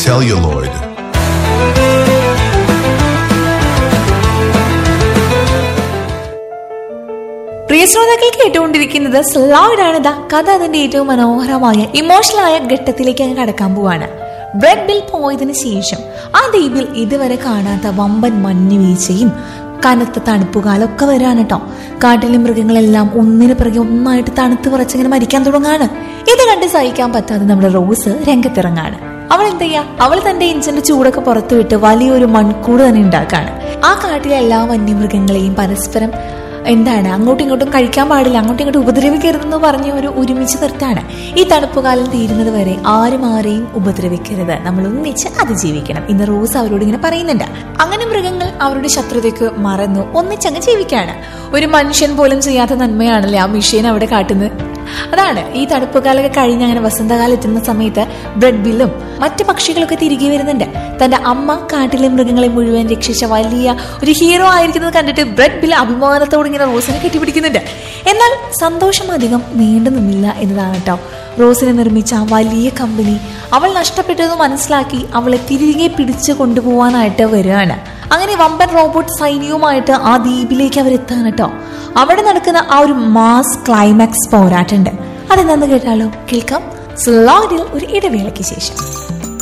celluloid. പ്രിയ ശ്രോതാക്കൾ കേട്ടുകൊണ്ടിരിക്കുന്നത് സ്ലോയിഡ്. കഥ അതിന്റെ ഏറ്റവും മനോഹരമായ ഇമോഷണലായ ഘട്ടത്തിലേക്ക് അങ്ങ് കടക്കാൻ പോവാണ്. ബ്രെഡ് ബിൽ പോയതിനു ശേഷം ആ ദ്വീപിൽ ഇതുവരെ കാണാത്ത വമ്പൻ മഞ്ഞുവീഴ്ചയും കനത്ത തണുപ്പുകാലൊക്കെ വരാണ് കേട്ടോ. കാട്ടിലെ മൃഗങ്ങളെല്ലാം ഒന്നിനു പിറകെ ഒന്നായിട്ട് തണുത്ത് വിറച്ചിങ്ങനെ മരിക്കാൻ തുടങ്ങാണ്. ഇത് കണ്ട് സഹിക്കാൻ പറ്റാതെ നമ്മുടെ റോസ് രംഗത്തിറങ്ങാണ്. അവൾ എന്ത് ചെയ്യാ, അവൾ തന്റെ ഇഞ്ചിന്റെ ചൂടൊക്കെ പുറത്തുവിട്ട് വലിയൊരു മൺകൂട് തന്നെ ഉണ്ടാക്കാണ്. ആ കാട്ടിലെ എല്ലാ വന്യമൃഗങ്ങളെയും പരസ്പരം അങ്ങോട്ടും ഇങ്ങോട്ടും കഴിക്കാൻ പാടില്ല, അങ്ങോട്ടും ഇങ്ങോട്ടും ഉപദ്രവിക്കരുതെന്ന് പറഞ്ഞ് ഒരു ഒരുമിച്ച് നിർത്താണ്. ഈ തണുപ്പുകാലം തീരുന്നത് വരെ ആരും ആരെയും ഉപദ്രവിക്കരുത്, നമ്മൾ ഒന്നിച്ച് അതിജീവിക്കണം ഇന്ന് റോസ് അവരോട് ഇങ്ങനെ പറയുന്നുണ്ട്. അങ്ങനെ മൃഗങ്ങൾ അവരുടെ ശത്രുതയ്ക്ക് മറന്നു ഒന്നിച്ചങ്ങ് ജീവിക്കാണ്. ഒരു മനുഷ്യൻ പോലും ചെയ്യാത്ത നന്മയാണല്ലേ ആ മിഷീൻ അവിടെ കാട്ടുന്നത്. അതാണ് ഈ തണുപ്പുകാലൊക്കെ കഴിഞ്ഞ് അങ്ങനെ വസന്തകാലം എത്തുന്ന സമയത്ത് ബ്രെഡ് ബില്ലും മറ്റു പക്ഷികളൊക്കെ തിരികെ വരുന്നുണ്ട്. തന്റെ അമ്മ കാട്ടിലെ മൃഗങ്ങളെ മുഴുവൻ രക്ഷിച്ച വലിയ ഒരു ഹീറോ ആയിരിക്കുന്നത് കണ്ടിട്ട് ബ്രെഡ് ബിൽ അഭിമാനത്തോടെ ഇങ്ങനെ റോസിനെ കെട്ടിപ്പിടിക്കുന്നുണ്ട്. എന്നാൽ സന്തോഷം അധികം നീണ്ടു നിന്നില്ല എന്നതാണ് കേട്ടോ. റോസിനെ നിർമ്മിച്ച ആ വലിയ കമ്പനി അവൾ നഷ്ടപ്പെട്ടത് മനസ്സിലാക്കി അവളെ തിരികെ പിടിച്ചു കൊണ്ടുപോകാനായിട്ട് വരികയാണ്. അങ്ങനെ വമ്പൻ റോബോട്ട് സൈന്യവുമായിട്ട് ആ ദ്വീപിലേക്ക് അവരെത്താണ് കേട്ടോ. അവിടെ നടക്കുന്ന ആ ഒരു മാസ് ക്ലൈമാക്സ് പോരാട്ടുണ്ട്. അതെന്താന്ന് കേട്ടാലോ? കേൾക്കാം സ്ലോയിഡിൽ ഒരു ഇടവേളയ്ക്ക് ശേഷം.